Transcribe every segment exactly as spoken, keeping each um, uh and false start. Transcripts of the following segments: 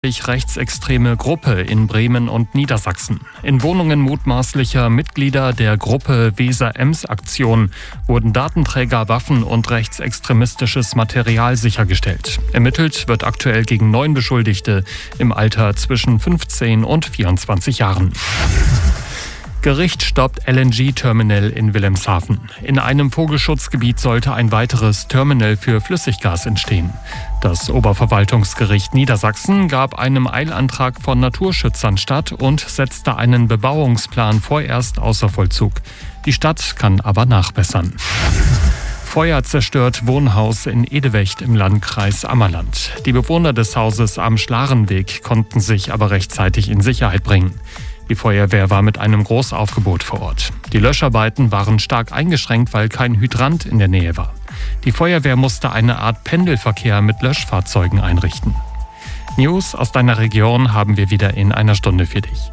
Rechtsextreme Gruppe in Bremen und Niedersachsen. In Wohnungen mutmaßlicher Mitglieder der Gruppe Weser-Ems-Aktion wurden Datenträger, Waffen und rechtsextremistisches Material sichergestellt. Ermittelt wird aktuell gegen neun Beschuldigte im Alter zwischen fünfzehn und vierundzwanzig Jahren. Gericht stoppt L N G-Terminal in Wilhelmshaven. In einem Vogelschutzgebiet sollte ein weiteres Terminal für Flüssiggas entstehen. Das Oberverwaltungsgericht Niedersachsen gab einem Eilantrag von Naturschützern statt und setzte einen Bebauungsplan vorerst außer Vollzug. Die Stadt kann aber nachbessern. Feuer zerstört Wohnhaus in Edewecht im Landkreis Ammerland. Die Bewohner des Hauses am Schlarenweg konnten sich aber rechtzeitig in Sicherheit bringen. Die Feuerwehr war mit einem Großaufgebot vor Ort. Die Löscharbeiten waren stark eingeschränkt, weil kein Hydrant in der Nähe war. Die Feuerwehr musste eine Art Pendelverkehr mit Löschfahrzeugen einrichten. News aus deiner Region haben wir wieder in einer Stunde für dich.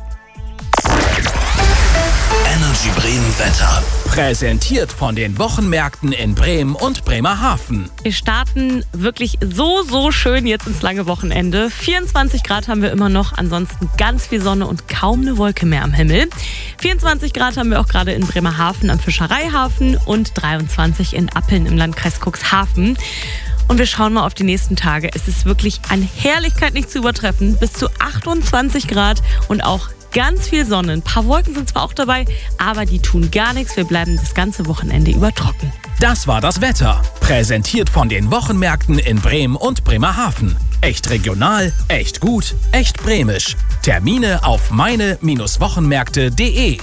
Energy Bremen Wetter. Präsentiert von den Wochenmärkten in Bremen und Bremerhaven. Wir starten wirklich so, so schön jetzt ins lange Wochenende. vierundzwanzig Grad haben wir immer noch, ansonsten ganz viel Sonne und kaum eine Wolke mehr am Himmel. vierundzwanzig Grad haben wir auch gerade in Bremerhaven am Fischereihafen und dreiundzwanzig in Appeln im Landkreis Cuxhaven. Und wir schauen mal auf die nächsten Tage. Es ist wirklich an Herrlichkeit nicht zu übertreffen. Bis zu achtundzwanzig Grad und auch ganz viel Sonne. Ein paar Wolken sind zwar auch dabei, aber die tun gar nichts. Wir bleiben das ganze Wochenende über trocken. Das war das Wetter. Präsentiert von den Wochenmärkten in Bremen und Bremerhaven. Echt regional, echt gut, echt bremisch. Termine auf meine Wochenmärkte punkt de.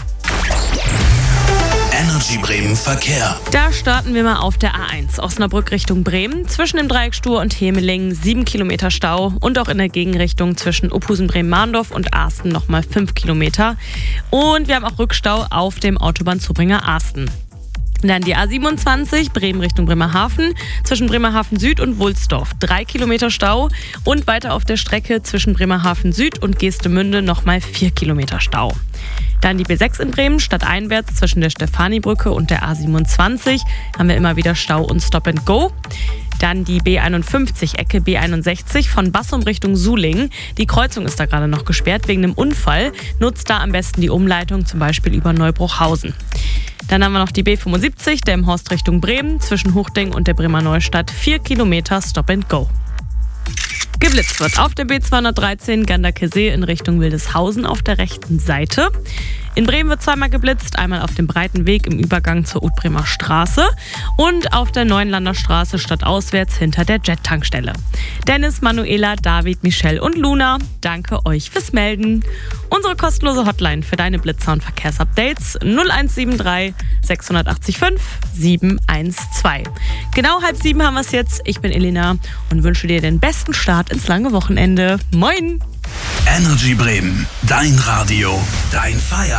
Energy Bremen Verkehr. Da starten wir mal auf der A eins. Osnabrück Richtung Bremen. Zwischen dem Dreieck Stur und Hemeling sieben Kilometer Stau. Und auch in der Gegenrichtung zwischen Ophusen-Bremen-Mahndorf und Arsten nochmal fünf Kilometer. Und wir haben auch Rückstau auf dem Autobahnzubringer Arsten. Dann die A siebenundzwanzig, Bremen Richtung Bremerhaven, zwischen Bremerhaven Süd und Wulsdorf, drei Kilometer Stau und weiter auf der Strecke zwischen Bremerhaven Süd und Geestemünde nochmal vier Kilometer Stau. Dann die B sechs in Bremen, stadteinwärts zwischen der Stefanibrücke und der A siebenundzwanzig haben wir immer wieder Stau und Stop and Go. Dann die B einundfünfzig, Ecke B einundsechzig von Bassum Richtung Suling. Die Kreuzung ist da gerade noch gesperrt wegen einem Unfall. Nutzt da am besten die Umleitung, zum Beispiel über Neubruchhausen. Dann haben wir noch die B fünfundsiebzig, Delmenhorst Richtung Bremen, zwischen Huchting und der Bremer Neustadt, vier Kilometer Stop and Go. Geblitzt wird auf der B zweihundertdreizehn Ganderkesee in Richtung Wildeshausen auf der rechten Seite. In Bremen wird zweimal geblitzt, einmal auf dem breiten Weg im Übergang zur Utbremer Straße und auf der Neuenlander Straße stadtauswärts hinter der Jet-Tankstelle. Dennis, Manuela, David, Michelle und Luna, danke euch fürs Melden. Unsere kostenlose Hotline für deine Blitzer und Verkehrsupdates null eins sieben drei sechs acht fünf sieben eins zwei. Genau halb sieben haben wir es jetzt. Ich bin Elena und wünsche dir den besten Start ins lange Wochenende. Moin! Energy Bremen, dein Radio, dein Feier.